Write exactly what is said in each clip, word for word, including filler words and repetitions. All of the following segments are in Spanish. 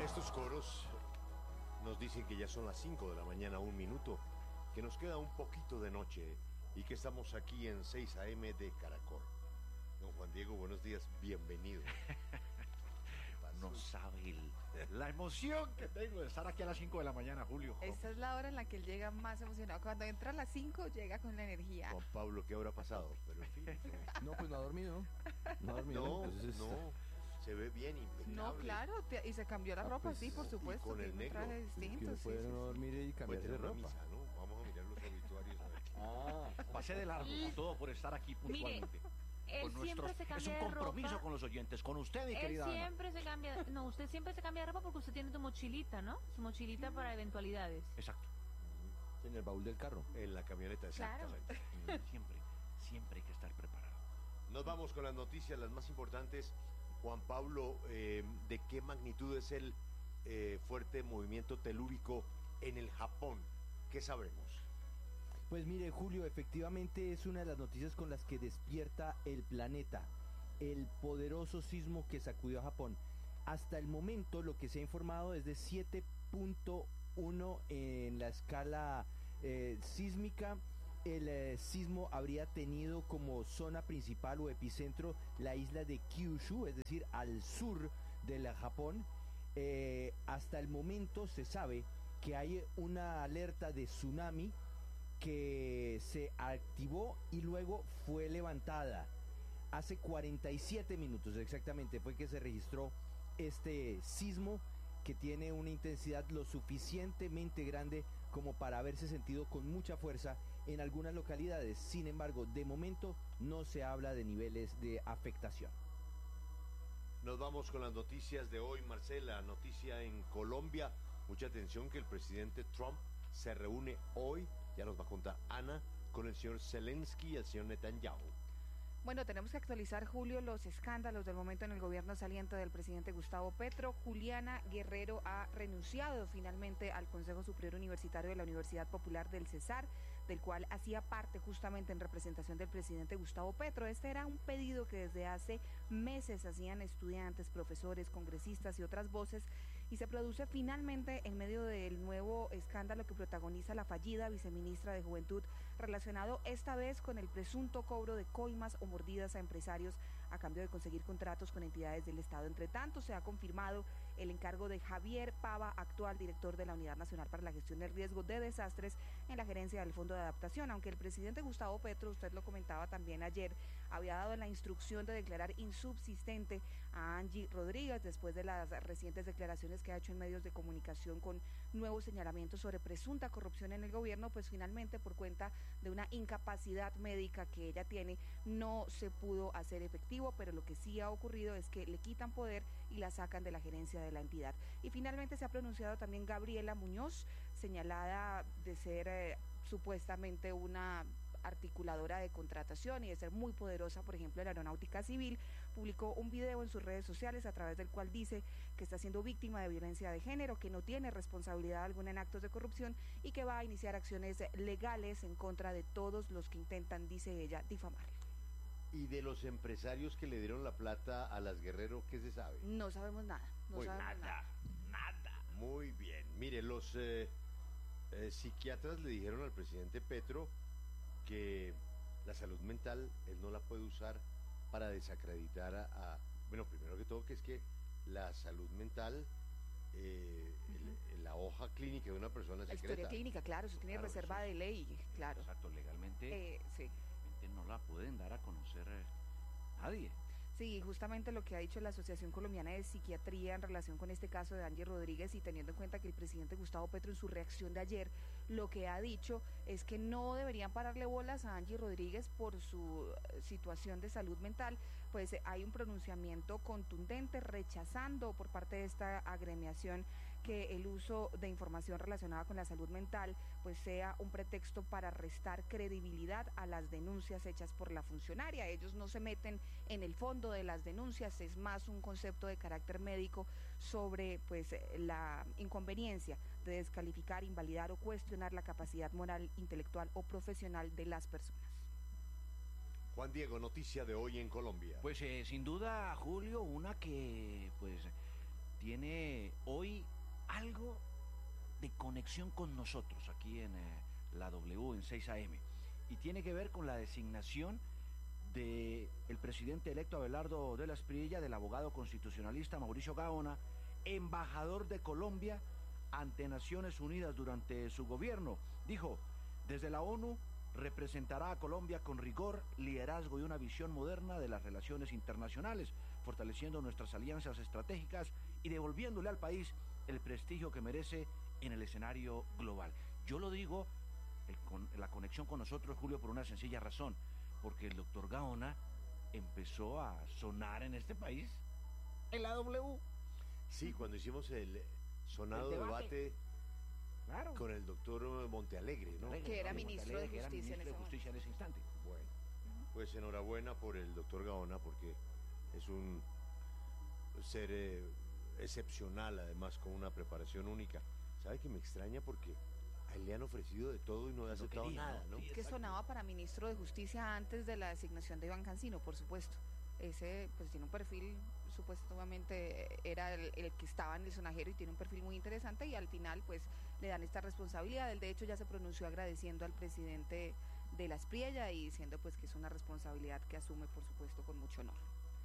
Estos coros nos dicen que ya son las cinco de la mañana, un minuto, que nos queda un poquito de noche y que estamos aquí en seis a eme de Caracol. Don Juan Diego, buenos días, bienvenido. No sabe el, la emoción que tengo de estar aquí a las cinco de la mañana, Julio. Esta es la hora en la que él llega más emocionado. Cuando entra a las cinco, llega con la energía. Juan Pablo, ¿qué habrá pasado? Pero en fin. No, pues no ha dormido. No ha dormido. No, Entonces, no, se ve bien, impecable. No, claro, te- y se cambió la Ah, ropa, pues, sí, por y supuesto. con el tiene un negro. traje que distinto. uno Sí, puede sí, no sí. dormir y Puede cambiarse de tener una ropa. misa, ¿no? Vamos a mirar los obituarios a ver qué. Ah, Pasé de largo, todo por estar aquí puntualmente. Él Con siempre nuestros- se es cambia un de compromiso ropa. con los oyentes, con usted, mi Él querida Ana. siempre se cambia, no, usted siempre se cambia de ropa porque usted tiene tu mochilita, ¿no? Su mochilita para eventualidades. Exacto. en el baúl del carro. En la camioneta, Claro. exactamente. Siempre, siempre hay que estar preparado. Nos vamos con las noticias, las más importantes. Juan Pablo, eh, ¿de qué magnitud es el eh, fuerte movimiento telúrico en el Japón? ¿Qué sabremos? Pues mire, Julio, efectivamente es una de las noticias con las que despierta el planeta. El poderoso sismo que sacudió a Japón. Hasta el momento lo que se ha informado es de siete punto uno en la escala eh, sísmica. El eh, sismo habría tenido como zona principal o epicentro la isla de Kyushu, es decir, al sur del Japón. Eh, hasta el momento se sabe que hay una alerta de tsunami que se activó y luego fue levantada. Hace cuarenta y siete minutos exactamente fue que se registró este sismo que tiene una intensidad lo suficientemente grande como para haberse sentido con mucha fuerza en algunas localidades. Sin embargo, de momento no se habla de niveles de afectación. Nos vamos con las noticias de hoy, Marcela. Noticia en Colombia. Mucha atención que el presidente Trump se reúne hoy, ya nos va a contar Ana, con el señor Zelensky y el señor Netanyahu. Bueno, tenemos que actualizar, Julio, los escándalos del momento en el gobierno saliente del presidente Gustavo Petro. Juliana Guerrero ha renunciado finalmente al Consejo Superior Universitario de la Universidad Popular del Cesar, del cual hacía parte justamente en representación del presidente Gustavo Petro. Este era un pedido que desde hace meses hacían estudiantes, profesores, congresistas y otras voces, y se produce finalmente en medio del nuevo escándalo que protagoniza la fallida viceministra de Juventud, relacionado esta vez con el presunto cobro de coimas o mordidas a empresarios a cambio de conseguir contratos con entidades del Estado. Entre tanto, se ha confirmado el encargo de Javier Pava, actual director de la Unidad Nacional para la Gestión del Riesgo de Desastres, en la gerencia del Fondo de Adaptación, aunque el presidente Gustavo Petro, usted lo comentaba también ayer, había dado la instrucción de declarar insubsistente a Angie Rodríguez después de las recientes declaraciones que ha hecho en medios de comunicación con nuevos señalamientos sobre presunta corrupción en el gobierno. Pues finalmente, por cuenta de una incapacidad médica que ella tiene, no se pudo hacer efectivo, pero lo que sí ha ocurrido es que le quitan poder y la sacan de la gerencia de la entidad. Y finalmente se ha pronunciado también Gabriela Muñoz, señalada de ser eh, supuestamente una articuladora de contratación y de ser muy poderosa, por ejemplo, en la aeronáutica civil. Publicó un video en sus redes sociales a través del cual dice que está siendo víctima de violencia de género, que no tiene responsabilidad alguna en actos de corrupción y que va a iniciar acciones legales en contra de todos los que intentan, dice ella, difamarla. ¿Y de los empresarios que le dieron la plata a las Guerrero, qué se sabe? No sabemos nada, no Muy sabemos nada. nada. Muy bien. Mire, los eh, eh, psiquiatras le dijeron al presidente Petro que la salud mental él no la puede usar para desacreditar a... a- bueno, primero que todo, que es que la salud mental, eh, el- la hoja clínica de una persona La secreta. historia clínica, claro, eso tiene Claro, reserva eso- de ley, claro. Exacto, legalmente Eh, sí. no la pueden dar a conocer eh, nadie. Sí, justamente lo que ha dicho la Asociación Colombiana de Psiquiatría en relación con este caso de Angie Rodríguez, y teniendo en cuenta que el presidente Gustavo Petro en su reacción de ayer lo que ha dicho es que no deberían pararle bolas a Angie Rodríguez por su eh, situación de salud mental, pues eh, hay un pronunciamiento contundente rechazando por parte de esta agremiación que el uso de información relacionada con la salud mental pues sea un pretexto para restar credibilidad a las denuncias hechas por la funcionaria. Ellos no se meten en el fondo de las denuncias, es más un concepto de carácter médico sobre pues la inconveniencia de descalificar, invalidar o cuestionar la capacidad moral, intelectual o profesional de las personas. Juan Diego, noticia de hoy en Colombia. Pues eh, sin duda, Julio, una que pues tiene hoy conexión con nosotros aquí en eh, la W en seis A M y tiene que ver con la designación de el presidente electo Abelardo de la Espriella, del abogado constitucionalista Mauricio Gaona, embajador de Colombia ante Naciones Unidas durante su gobierno. Dijo, desde la ONU representará a Colombia con rigor, liderazgo y una visión moderna de las relaciones internacionales, fortaleciendo nuestras alianzas estratégicas y devolviéndole al país el prestigio que merece en el escenario global. Yo lo digo, el con, la conexión con nosotros, Julio, por una sencilla razón, porque el doctor Gaona empezó a sonar en este país en la W. Sí, cuando hicimos el sonado El debate, debate, claro, con el doctor Montealegre, ¿no? Que era ministro de que era Justicia en ministro de ese Justicia en ese instante. Bueno, pues enhorabuena por el doctor Gaona, porque es un ser eh, excepcional, además con una preparación única. ¿Sabe que me extraña? Porque a él le han ofrecido de todo y no ha Lo aceptado quería, nada, ¿no? ¿no? Sí, que sonaba para ministro de Justicia antes de la designación de Iván Cancino, por supuesto. Ese pues tiene un perfil, supuestamente era el, el que estaba en el sonajero y tiene un perfil muy interesante y al final pues le dan esta responsabilidad. Él de hecho ya se pronunció agradeciendo al presidente de la Espriella y diciendo pues que es una responsabilidad que asume por supuesto con mucho honor.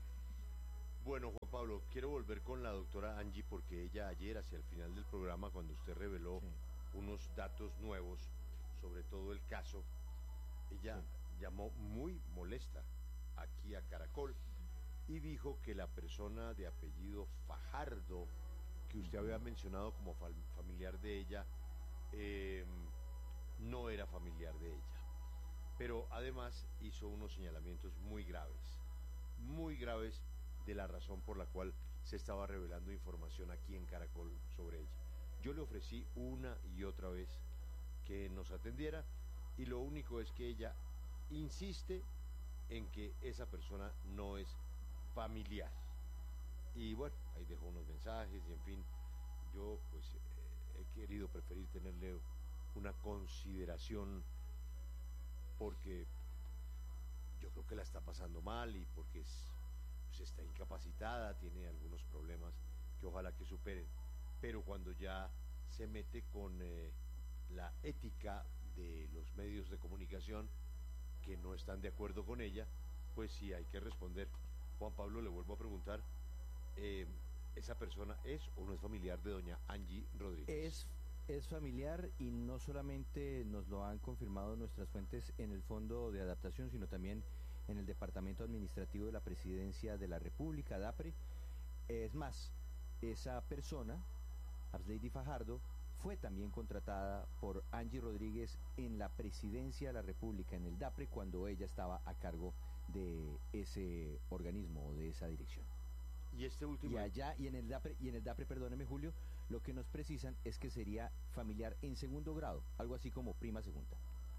Bueno, Juan Pablo, quiero volver con la doctora Angie porque ella ayer, hacia el final del programa, cuando usted reveló Sí. unos datos nuevos sobre todo el caso, ella Sí. llamó muy molesta aquí a Caracol y dijo que la persona de apellido Fajardo, que usted había mencionado como fam- familiar de ella, eh, no era familiar de ella. Pero además hizo unos señalamientos muy graves, muy graves de la razón por la cual se estaba revelando información aquí en Caracol sobre ella. Yo le ofrecí una y otra vez que nos atendiera y lo único es que ella insiste en que esa persona no es familiar. Y bueno, ahí dejó unos mensajes y en fin, yo pues eh, he querido preferir tenerle una consideración porque yo creo que la está pasando mal y porque es, pues está incapacitada, tiene algunos problemas que ojalá que superen. Pero cuando ya se mete con eh, la ética de los medios de comunicación que no están de acuerdo con ella, pues sí hay que responder. Juan Pablo, le vuelvo a preguntar, eh, ¿esa persona es o no es familiar de doña Angie Rodríguez? Es, es familiar y no solamente nos lo han confirmado nuestras fuentes en el Fondo de Adaptación, sino también en el Departamento Administrativo de la Presidencia de la República, DAPRE. Es más, esa persona, Absleidy Fajardo, fue también contratada por Angie Rodríguez en la Presidencia de la República, en el DAPRE, cuando ella estaba a cargo de ese organismo o de esa dirección. Y este último... Y allá, y en el DAPRE, y en el DAPRE, perdóneme Julio, lo que nos precisan es que sería familiar en segundo grado, algo así como prima segunda.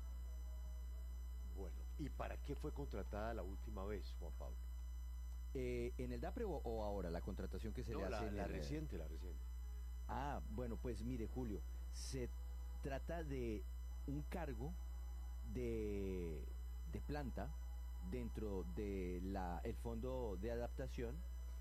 Bueno, ¿y para qué fue contratada la última vez, Juan Pablo? Eh, ¿En el DAPRE o, o ahora, la contratación que se No, le la, hace en la el- reciente, la reciente. Ah, bueno, pues mire, Julio, se trata de un cargo de, de planta dentro de la, el Fondo de Adaptación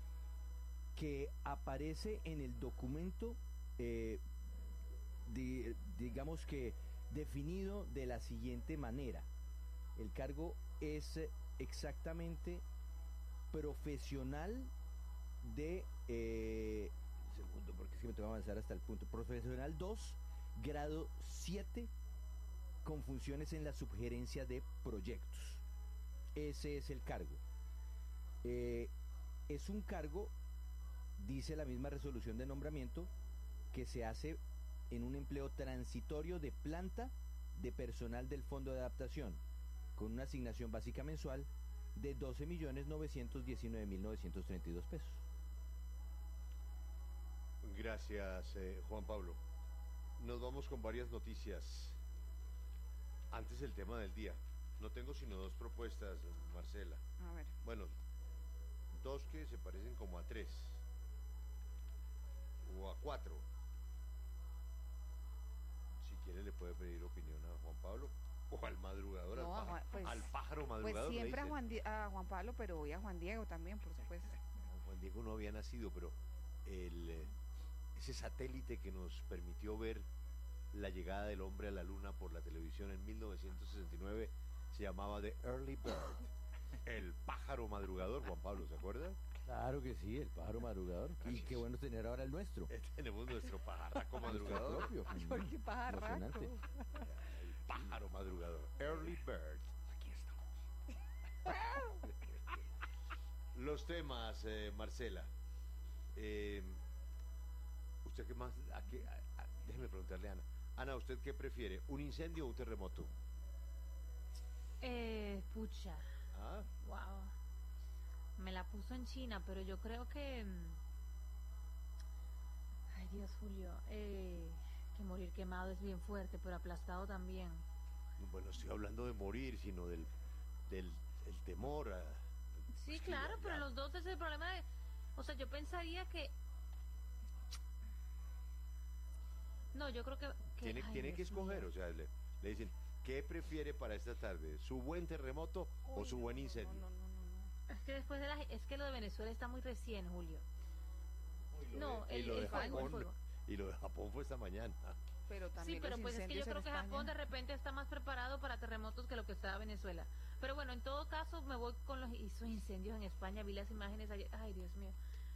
que aparece en el documento, eh, di- digamos que definido de la siguiente manera. El cargo es eh, exactamente profesional de... Eh, segundo, porque es que me tengo que avanzar hasta el punto. Profesional dos, grado siete, con funciones en la subgerencia de proyectos. Ese es el cargo. Eh, es un cargo, dice la misma resolución de nombramiento, que se hace en un empleo transitorio de planta de personal del Fondo de Adaptación, con una asignación básica mensual de doce millones novecientos diecinueve mil novecientos treinta y dos pesos. Gracias, eh, Juan Pablo. Nos vamos con varias noticias. Antes el tema del día. No tengo sino dos propuestas, Marcela. A ver. Bueno, dos que se parecen como a tres. O a cuatro. Si quiere le puede pedir opinión a Juan Pablo. O al madrugador, No, al, a pájaro, Juan- pues- al pájaro Pues madrugador. le siempre a dicen. Juan, Di- a Juan Pablo, pero hoy a Juan Diego también, por supuesto. No, Juan Diego no había nacido, pero el, eh, ese satélite que nos permitió ver la llegada del hombre a la luna por la televisión en mil novecientos sesenta y nueve, se llamaba The Early Bird, el pájaro madrugador, Juan Pablo, ¿se acuerda? Claro que sí, el pájaro madrugador. Y qué bueno tener ahora el nuestro. Eh, Tenemos nuestro pajarraco madrugador. Propio. ¿Por qué pajarraco? Emocionante. El pájaro madrugador, Early Bird. Aquí estamos. Los temas, eh, Marcela. Eh, ¿Usted qué más? A qué, a- a- déjeme preguntarle a Ana. Ana, ¿usted qué prefiere? ¿Un incendio o un terremoto? Eh, pucha, ¿Ah? wow. Me la puso en China, pero yo creo que... mm, Ay, Dios, Julio. Eh, que morir quemado es bien fuerte, pero aplastado también. Bueno, estoy hablando de morir, sino del, del el temor a... Sí, Pues que claro, ya- pero ya- los dos es el problema de... O sea, yo pensaría que... No, yo creo que... que- Tiene, ay, tiene que Dios escoger, mío. o sea, le, le dicen, ¿qué prefiere para esta tarde? ¿Su buen terremoto o su buen incendio? No, no, no, no, no. Es que después de la... Es que lo de Venezuela está muy recién, Julio. Y lo No, de- y el- lo de el fuego, el Japón, fuego. y lo de Japón fue esta mañana. Pero también Sí, pero los pues es que yo incendios en creo que España. Japón de repente está más preparado para terremotos que lo que está Venezuela. Pero bueno, en todo caso me voy con los esos incendios en España, vi las imágenes ayer. Ay, Dios mío.